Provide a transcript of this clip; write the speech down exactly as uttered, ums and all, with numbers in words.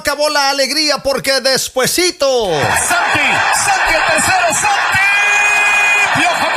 acabó la alegría porque despuesito... Santi, Santi el tercero, Santi. Piojo